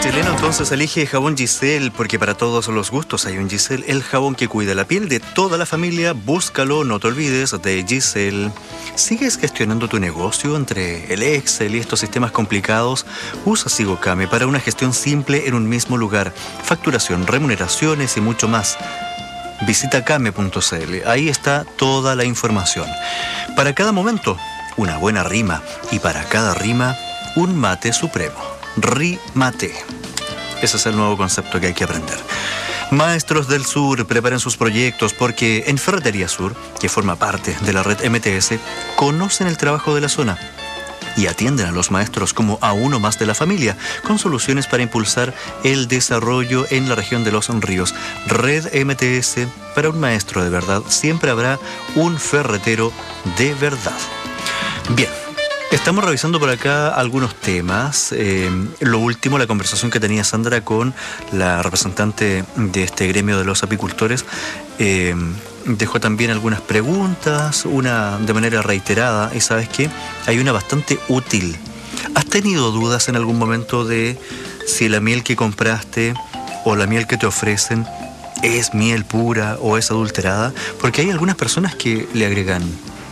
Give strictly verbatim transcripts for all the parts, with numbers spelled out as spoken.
chileno entonces elige jabón Giselle porque para todos los gustos hay un Giselle, el jabón que cuida la piel de toda la familia. Búscalo, no te olvides de Giselle. ¿Sigues gestionando tu negocio entre el Excel y estos sistemas complicados? Usa Sigocame para una gestión simple en un mismo lugar. Facturación, remuneraciones y mucho más. Visita came punto cl, ahí está toda la información. Para cada momento, una buena rima, y para cada rima, un mate supremo. Rimate. Ese es el nuevo concepto que hay que aprender. Maestros del Sur, preparen sus proyectos porque en Ferretería Sur, que forma parte de la red M T S, conocen el trabajo de la zona y atienden a los maestros como a uno más de la familia, con soluciones para impulsar el desarrollo en la región de los ríos. Red M T S, para un maestro de verdad, siempre habrá un ferretero de verdad. Bien. Estamos revisando por acá algunos temas. Eh, lo último, la conversación que tenía Sandra con la representante de este gremio de los apicultores, eh, dejó también algunas preguntas, una de manera reiterada, y ¿sabes qué? Hay una bastante útil. ¿Has tenido dudas en algún momento de si la miel que compraste o la miel que te ofrecen es miel pura o es adulterada? Porque hay algunas personas que le agregan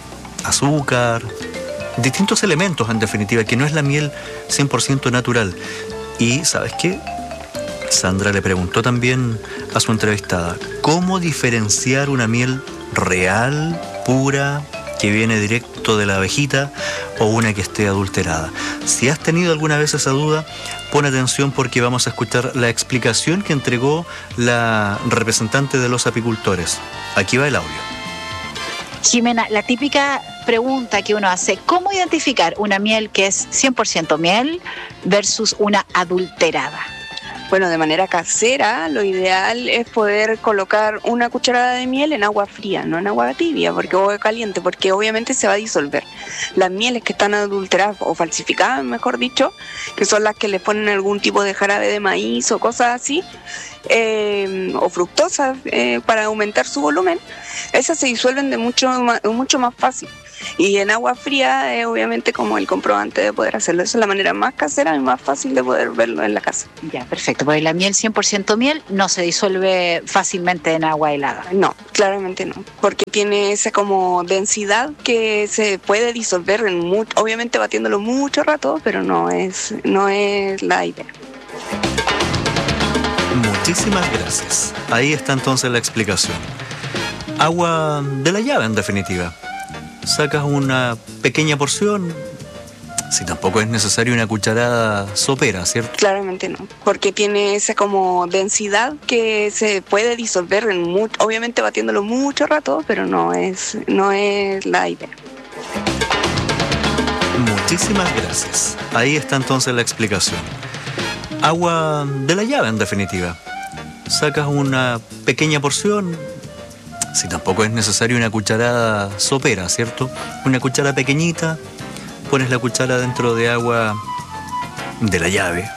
azúcar, distintos elementos, en definitiva, que no es la miel cien por ciento natural. Y, ¿sabes qué? Sandra le preguntó también a su entrevistada, ¿cómo diferenciar una miel real, pura, que viene directo de la abejita, o una que esté adulterada? Si has tenido alguna vez esa duda, pon atención porque vamos a escuchar la explicación que entregó la representante de los apicultores. Aquí va el audio. Jimena, la típica pregunta que uno hace, ¿cómo identificar una miel que es cien por ciento miel versus una adulterada? Bueno, de manera casera, lo ideal es poder colocar una cucharada de miel en agua fría, no en agua tibia, porque o caliente, porque obviamente se va a disolver. Las mieles que están adulteradas o falsificadas, mejor dicho, que son las que le ponen algún tipo de jarabe de maíz o cosas así, eh, o fructosas eh, para aumentar su volumen, esas se disuelven de mucho más, mucho más fácil. Y en agua fría es obviamente como el comprobante de poder hacerlo. Esa es la manera más casera y más fácil de poder verlo en la casa. Ya, perfecto, porque la miel cien por ciento miel no se disuelve fácilmente en agua helada. No, claramente no, porque tiene esa como densidad que se puede disolver en mucho, obviamente batiéndolo mucho rato, pero no es, no es la idea. Muchísimas gracias. Ahí está entonces la explicación. Agua de la llave, en definitiva. Sacas una pequeña porción, si tampoco es necesario una cucharada sopera, ¿cierto? Claramente no, porque tiene esa como densidad que se puede disolver en mucho, obviamente batiéndolo mucho rato, pero no es, no es la idea. Muchísimas gracias. Ahí está entonces la explicación. Agua de la llave, en definitiva. Sacas una pequeña porción, si tampoco es necesario una cucharada sopera, ¿cierto? Una cuchara pequeñita, pones la cuchara dentro de agua de la llave,